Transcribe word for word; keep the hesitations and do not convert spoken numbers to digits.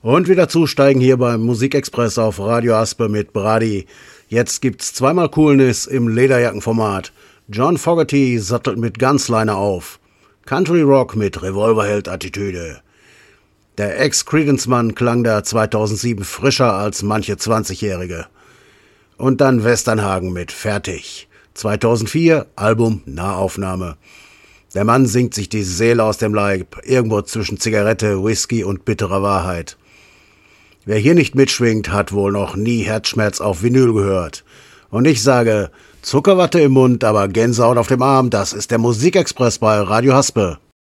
Und wieder zusteigen hier beim Musikexpress auf Radio Aspe mit Brady. Jetzt gibt's zweimal Coolness im Lederjackenformat. John Fogerty sattelt mit Gunsliner auf. Country Rock mit Revolverheld-Attitüde. Der Ex-Creedence-Mann klang da zweitausendsieben frischer als manche zwanzigjährige. Und dann Westernhagen mit Fertig. zweitausendvier, Album Nahaufnahme. Der Mann singt sich die Seele aus dem Leib, irgendwo zwischen Zigarette, Whisky und bitterer Wahrheit. Wer hier nicht mitschwingt, hat wohl noch nie Herzschmerz auf Vinyl gehört. Und ich sage, Zuckerwatte im Mund, aber Gänsehaut auf dem Arm, das ist der Musikexpress bei Radio Haspe.